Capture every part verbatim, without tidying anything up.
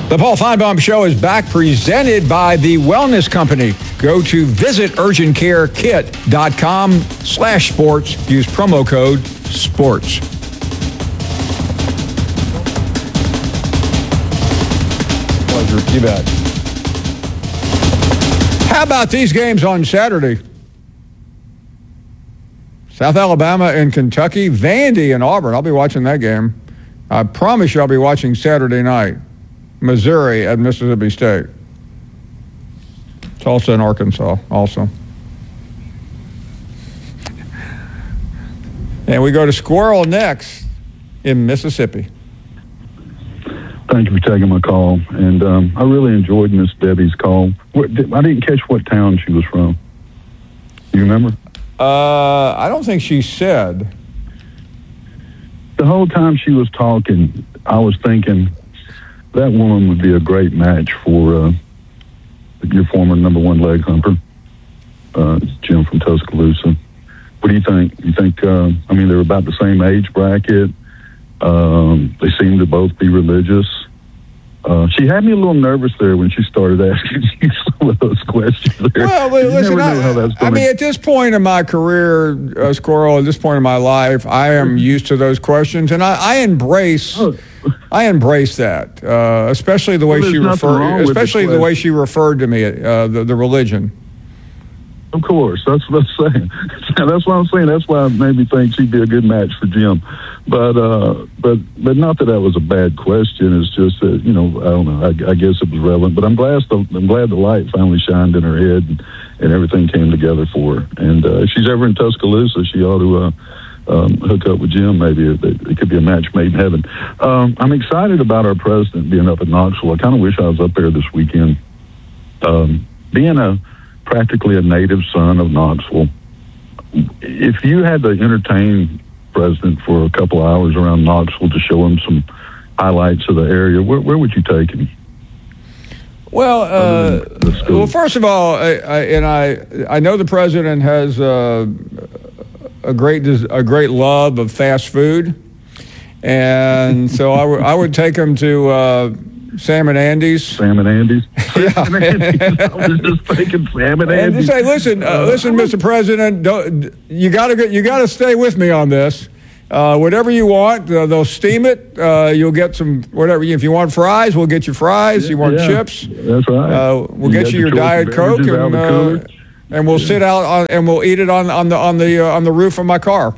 The Paul Feinbaum Show is back, presented by the Wellness Company. Go to visit urgent care kit dot com slash sports. Use promo code SPORTS. Pleasure. You bet. How about these games on Saturday? South Alabama and Kentucky, Vandy and Auburn. I'll be watching that game. I promise you I'll be watching Saturday night. Missouri at Mississippi State. Tulsa and Arkansas also. And we go to Squirrel next in Mississippi. Thank you for taking my call. And um, I really enjoyed Miss Debbie's call. What, I didn't catch what town she was from. You remember? Uh, I don't think she said. The whole time she was talking, I was thinking, that woman would be a great match for uh, your former number one leg humper, uh, Jim from Tuscaloosa. What do you think? You think, uh, I mean, they're about the same age bracket. Um, they seem to both be religious. Uh, she had me a little nervous there when she started asking you some of those questions there. Well, listen, I, I mean, at this point in my career, uh, Squirrel, at this point in my life, I am used to those questions, and I, I embrace... Oh. I embrace that, uh, especially the way well, she referred, especially the, the way she referred to me, uh, the, the religion. Of course, that's what I'm saying. That's what I'm saying. That's why it made me think she'd be a good match for Jim. But, uh, but, but not that that was a bad question. It's just that, you know, I don't know. I, I guess it was relevant. But I'm glad the I'm glad the light finally shined in her head, and, and everything came together for her. And uh, if she's ever in Tuscaloosa, she ought to. Uh, Um, hook up with Jim, maybe it, it could be a match made in heaven. Um, I'm excited about our president being up at Knoxville. I kind of wish I was up there this weekend. Um, being a practically a native son of Knoxville, if you had to entertain president for a couple of hours around Knoxville to show him some highlights of the area, where, where would you take him? Well, uh, well, first of all, I, I, and I, I know the president has. Uh, a great a great love of fast food, and so I, w- I would take him to uh, Sam and Andy's. Sam and Andy's? Yeah. Sam and Andy's. I was just thinking Sam and Andy's. And just say, listen, uh, listen, Mister President, don't, you got to you got to stay with me on this. Uh, whatever you want, uh, they'll steam it. Uh, you'll get some whatever. If you want fries, we'll get you fries. Yeah, you want yeah, chips? That's right. Uh, we'll you get you your Diet Coke and. Uh, And we'll yeah. sit out on, and we'll eat it on on the on the uh, on the roof of my car.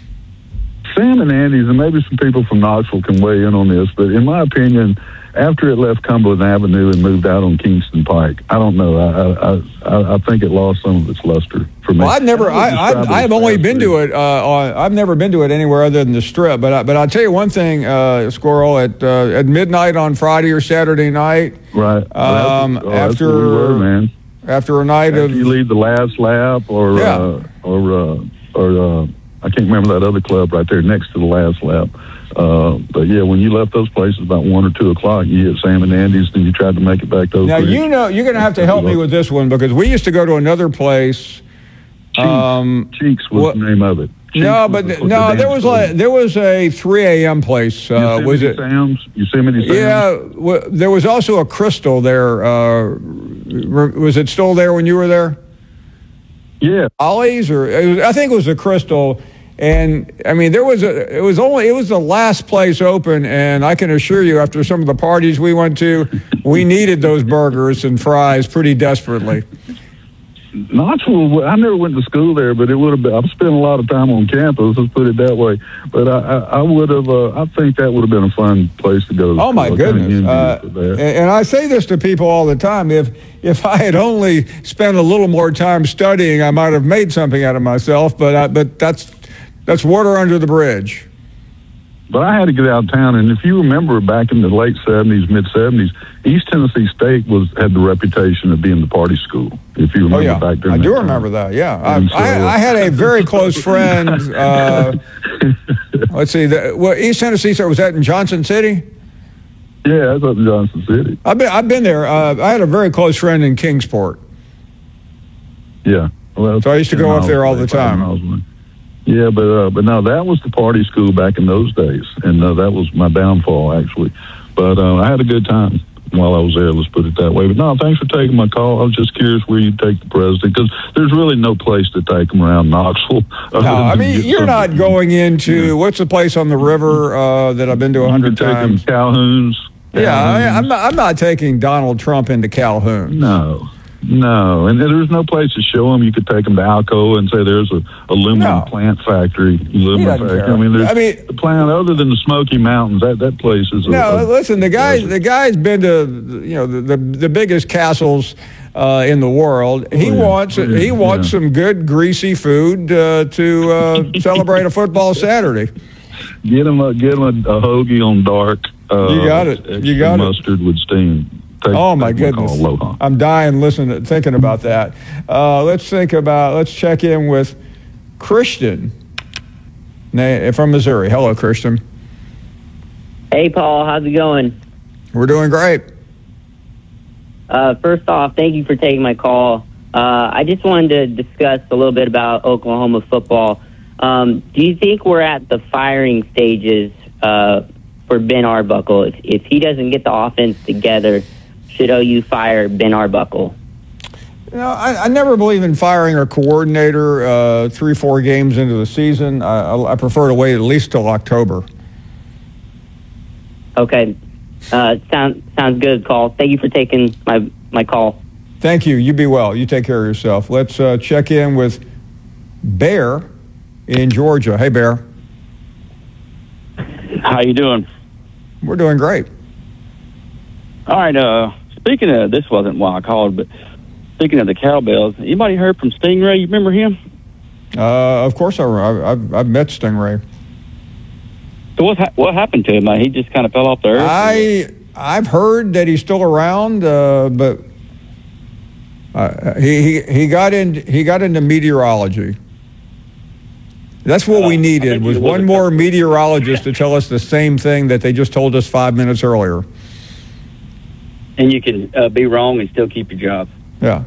Sam and Andy's, and maybe some people from Knoxville can weigh in on this, but in my opinion, after it left Cumberland Avenue and moved out on Kingston Pike, I don't know. I I, I think it lost some of its luster for me. Well, I've never. I I I've only been to it. Uh, on, I've never been to it anywhere other than the Strip. But I, but I'll tell you one thing, uh, Squirrel, at uh, at midnight on Friday or Saturday night. Right. Um, well, that's, oh, after that's where we were, man. After a night after of you lead the last lap, or yeah. uh, or uh, or uh, I can't remember that other club right there next to the last lap. Uh, but yeah, when you left those places about one or two o'clock, you hit Sam and Andy's, and you tried to make it back to. Now you know you're going to have to help me with this one, because we used to go to another place. Cheeks, um, Cheeks was the name of it. Cheeks no, but was, was no, the there was like there was a three a.m. place. Uh, Yosemite was it Sam's? Yosemite Sam's? Yeah, w- there was also a Crystal there. Uh, was it still there when you were there? Yeah, Ollie's, or it was, I think it was a Crystal. And I mean, there was a. It was only. It was the last place open, and I can assure you, after some of the parties we went to, we needed those burgers and fries pretty desperately. Knoxville, I never went to school there, but it would have been. I've spent a lot of time on campus. Let's put it that way. But I, I, I would have. Uh, I think that would have been a fun place to go to. Oh my goodness! Uh, and, and I say this to people all the time. If if I had only spent a little more time studying, I might have made something out of myself. But I, but that's that's water under the bridge. But I had to get out of town, and if you remember back in the late seventies, mid seventies, East Tennessee State was had the reputation of being the party school. If you remember oh, yeah. back then, I do time. remember that. Yeah, I, so, I, I had a very close friend. Uh, let's see, the, well, East Tennessee State, was that in Johnson City? Yeah, that's up in Johnson City. I've been I've been there. Uh, I had a very close friend in Kingsport. Yeah, well, so I used to go up there all the time. Yeah, but uh, but no, that was the party school back in those days, and uh, that was my downfall actually. But uh, I had a good time. while I was there. Let's put it that way. But no, thanks for taking my call. I was just curious where you take the president, because there's really no place to take him around Knoxville. No, I mean, you're not going into, yeah. what's the place on the river uh, that I've been to a hundred times? Calhoun's. Calhoun's. Yeah, I, I'm not, I'm not taking Donald Trump into Calhoun. No. No, and there's no place to show them. You could take them to Alcoa and say there's a aluminum no. plant factory. Aluminum factory. Care. I mean, there's I mean, the plant other than the Smoky Mountains. That that place is. A, no, a, listen, the guy the guy's been to you know the the, the biggest castles uh, in the world. He oh, yeah. wants yeah. he wants yeah. some good greasy food uh, to uh, celebrate a football Saturday. Get him a get him a, a hoagie on dark. Uh, you got it. You got mustard it. Mustard with steam. Take, oh my goodness! I'm dying listening, thinking about that. Uh, let's think about. Let's check in with Christian from Missouri. Hello, Christian. Hey, Paul. How's it going? We're doing great. Uh, first off, thank you for taking my call. Uh, I just wanted to discuss a little bit about Oklahoma football. Um, do you think we're at the firing stages uh, for Ben Arbuckle? If, if he doesn't get the offense together, should O U fire Ben Arbuckle? You know, I, I never believe in firing a coordinator uh, three, four games into the season. I, I prefer to wait at least till October. Okay. Uh, sound, sounds good, Call. Thank you for taking my, my call. Thank you. You be well. You take care of yourself. Let's uh, check in with Bear in Georgia. Hey, Bear. How you doing? We're doing great. All right. Uh, speaking of, this wasn't why I called, but speaking of the Cowbells, anybody heard from Stingray? You remember him? Uh, of course I I've, I've met Stingray. So what ha- what happened to him? Like, he just kind of fell off the earth? I, I've heard that he's still around, uh, but uh, he, he he got in he got into meteorology. That's what uh, we needed, was one more meteorologist to tell us the same thing that they just told us five minutes earlier. And you can uh, be wrong and still keep your job. Yeah.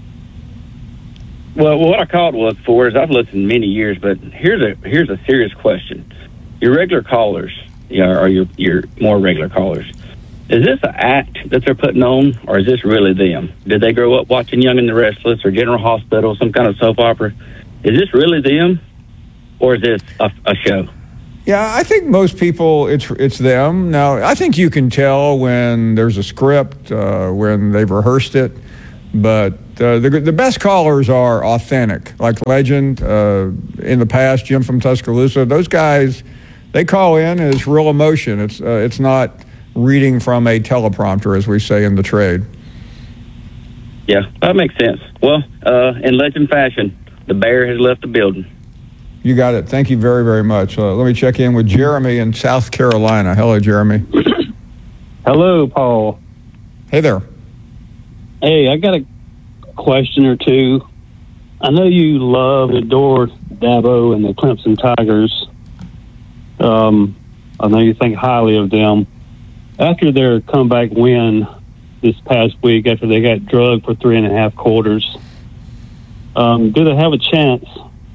Well, what I called was for is I've listened many years, but here's a here's a serious question. Your regular callers, yeah, or your your more regular callers, is this an act that they're putting on, or is this really them? Did they grow up watching Young and the Restless or General Hospital, some kind of soap opera? Is this really them, or is this a, a show? Yeah, I think most people, it's it's them. Now, I think you can tell when there's a script, uh, when they've rehearsed it, but uh, the the best callers are authentic, like Legend, uh, in the past, Jim from Tuscaloosa. Those guys, they call in as real emotion. It's uh, it's not reading from a teleprompter, as we say in the trade. Yeah, that makes sense. Well, uh, in Legend fashion, the Bear has left the building. You got it. Thank you very, very much. Uh, let me check in with Jeremy in South Carolina. Hello, Jeremy. Hello, Paul. Hey there. Hey, I got a question or two. I know you love, adore Dabo and the Clemson Tigers. Um, I know you think highly of them. After their comeback win this past week, after they got drugged for three and a half quarters, um, do they have a chance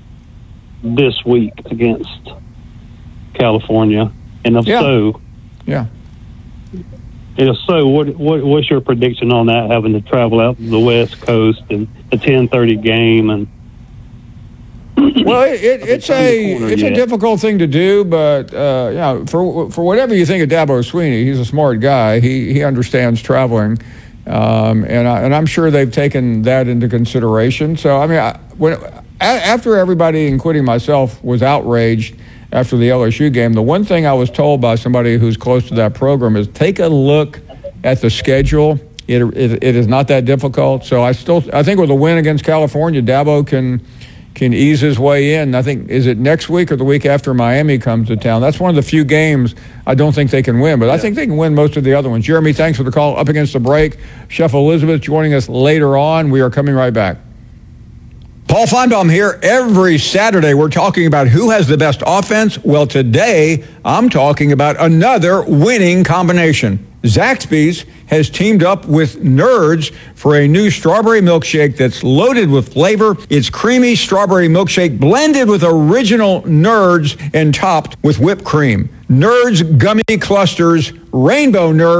this week against California? And if yeah. so, yeah. If so, what, what what's your prediction on that? Having to travel out to the West Coast and a ten thirty game, and well, it, it, it's a it's yet. a difficult thing to do, but uh, you know, for for whatever you think of Dabo Swinney, he's a smart guy. He he understands traveling, um, and I, and I'm sure they've taken that into consideration. So I mean, I, when. After everybody, including myself, was outraged after the L S U game, the one thing I was told by somebody who's close to that program is take a look at the schedule. It, it, it is not that difficult. So I still, I think with a win against California, Dabo can can ease his way in. I think, is it next week or the week after Miami comes to town? That's one of the few games I don't think they can win, but yeah. I think they can win most of the other ones. Jeremy, thanks for the call. Up against the break. Chef Elizabeth joining us later on. We are coming right back. Paul Feinbaum here. Every Saturday, we're talking about who has the best offense. Well, today, I'm talking about another winning combination. Zaxby's has teamed up with Nerds for a new strawberry milkshake that's loaded with flavor. It's creamy strawberry milkshake blended with original Nerds and topped with whipped cream. Nerds gummy clusters, rainbow Nerds,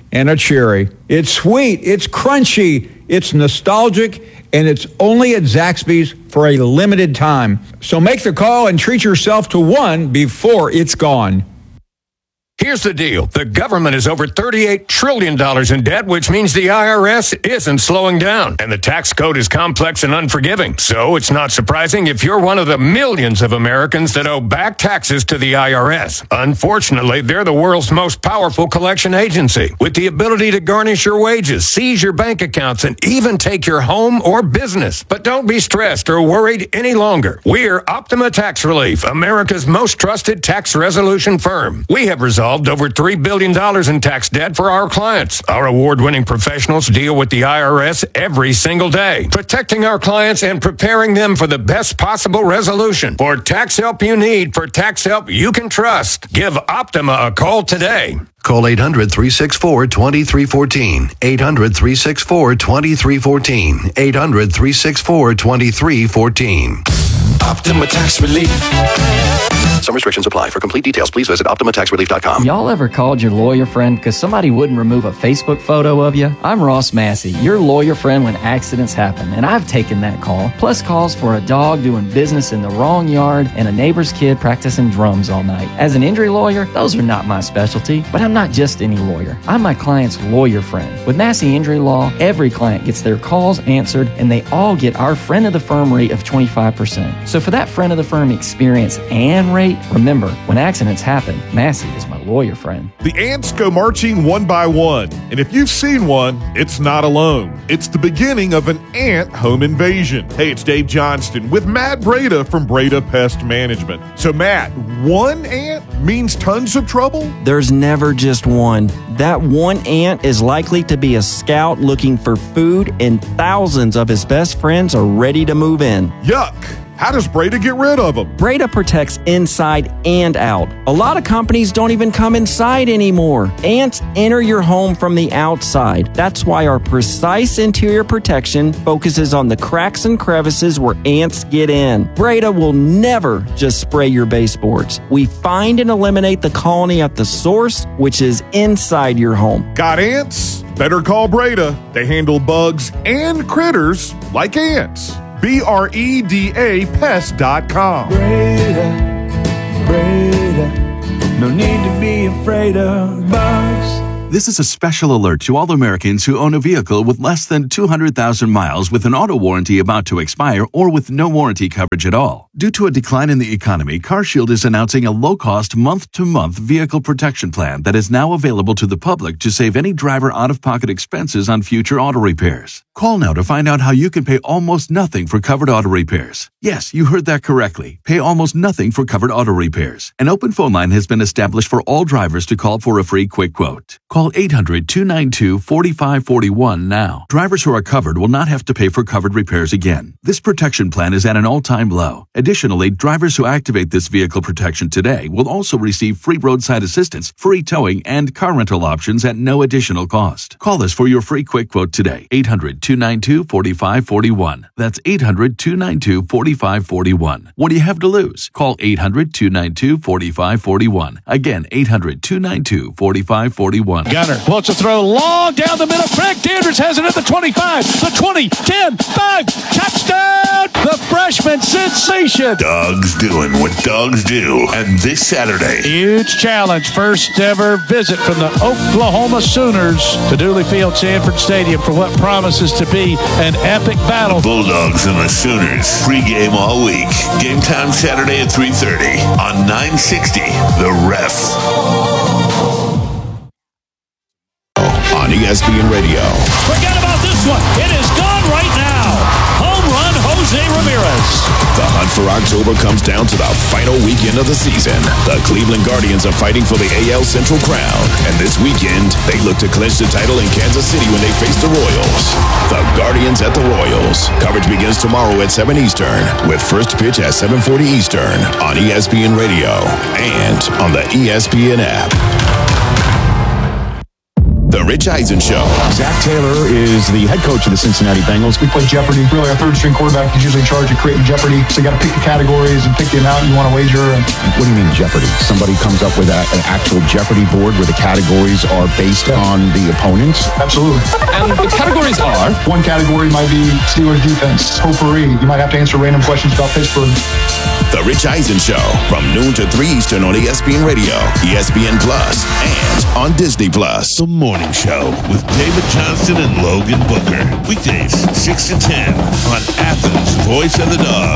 and a cherry. It's sweet, it's crunchy, it's nostalgic, and it's only at Zaxby's for a limited time. So make the call and treat yourself to one before it's gone. Here's the deal. The government is over thirty-eight trillion dollars in debt, which means the I R S isn't slowing down. And the tax code is complex and unforgiving. So it's not surprising if you're one of the millions of Americans that owe back taxes to the I R S. Unfortunately, they're the world's most powerful collection agency, with the ability to garnish your wages, seize your bank accounts, and even take your home or business. But don't be stressed or worried any longer. We're Optima Tax Relief, America's most trusted tax resolution firm. We have resolved over three billion dollars in tax debt for our clients. Our award-winning professionals deal with the I R S every single day, protecting our clients and preparing them for the best possible resolution. For tax help you need, for tax help you can trust, give Optima a call today. Call eight hundred, three six four, two three one four. eight hundred, three six four, two three one four. eight hundred, three six four, two three one four. Optima Tax Relief. Some restrictions apply. For complete details, please visit optima tax relief dot com. Y'all ever called your lawyer friend because somebody wouldn't remove a Facebook photo of you? I'm Ross Massey, your lawyer friend when accidents happen, and I've taken that call, plus calls for a dog doing business in the wrong yard and a neighbor's kid practicing drums all night. As an injury lawyer, those are not my specialty, but I'm not just any lawyer. I'm my client's lawyer friend. With Massey Injury Law, every client gets their calls answered, and they all get our friend of the firm rate of twenty-five percent. So for that friend of the firm experience and rate, remember, when accidents happen, Massey is my lawyer friend. The ants go marching one by one, and if you've seen one, it's not alone. It's the beginning of an ant home invasion. Hey, it's Dave Johnston with Matt Breda from Breda Pest Management. So Matt, one ant means tons of trouble? There's never just one. That one ant is likely to be a scout looking for food, and thousands of his best friends are ready to move in. Yuck! How does Breda get rid of them? Breda protects inside and out. A lot of companies don't even come inside anymore. Ants enter your home from the outside. That's why our precise interior protection focuses on the cracks and crevices where ants get in. Breda will never just spray your baseboards. We find and eliminate the colony at the source, which is inside your home. Got ants? Better call Breda. They handle bugs and critters like ants. B R E D A pest dot com. Breda, Breda, no need to be afraid of bugs. This is a special alert to all Americans who own a vehicle with less than two hundred thousand miles with an auto warranty about to expire or with no warranty coverage at all. Due to a decline in the economy, CarShield is announcing a low-cost month-to-month vehicle protection plan that is now available to the public to save any driver out-of-pocket expenses on future auto repairs. Call now to find out how you can pay almost nothing for covered auto repairs. Yes, you heard that correctly. Pay almost nothing for covered auto repairs. An open phone line has been established for all drivers to call for a free quick quote. Call eight hundred, two nine two, four five four one now. Drivers who are covered will not have to pay for covered repairs again. This protection plan is at an all-time low. Additionally, drivers who activate this vehicle protection today will also receive free roadside assistance, free towing, and car rental options at no additional cost. Call us for your free quick quote today. eight hundred, two nine two, four five four one. That's eight hundred, two nine two, four five four one. What do you have to lose? Call eight hundred, two nine two, four five four one. Again, eight hundred, two nine two, four five four one. Gunner wants to throw long down the middle. Frank Danders has it at the twenty-five, the twenty, ten, five, touchdown! The freshman sensation. Doug's doing what dogs do. And this Saturday, huge challenge. First ever visit from the Oklahoma Sooners to Dooley Field, Sanford Stadium for what promises to be an epic battle. Bulldogs and the Sooners. Pre-game all week. Game time Saturday at three thirty on nine sixty. The Ref. On E S P N Radio. Forget about this one. It is gone right now. Home run, Jose Ramirez. The hunt for October comes down to the final weekend of the season. The Cleveland Guardians are fighting for the A L Central crown. And this weekend, they look to clinch the title in Kansas City when they face the Royals. The Guardians at the Royals. Coverage begins tomorrow at seven Eastern with first pitch at seven forty Eastern on E S P N Radio and on the E S P N app. The Rich Eisen Show. Zach Taylor is the head coach of the Cincinnati Bengals. We play Jeopardy. Really, our third string quarterback is usually in charge of creating Jeopardy. So you got to pick the categories and pick the amount you want to wager. And what do you mean Jeopardy? Somebody comes up with a, an actual Jeopardy board where the categories are based yeah. on the opponents? Absolutely. And the categories are? One category might be Steelers defense, potpourri. You might have to answer random questions about Pittsburgh. The Rich Eisen Show from noon to three Eastern on E S P N Radio, E S P N Plus, and on Disney Plus. The Morning Show with David Johnston and Logan Booker. Weekdays, six to ten on Athens' Voice of the Dog.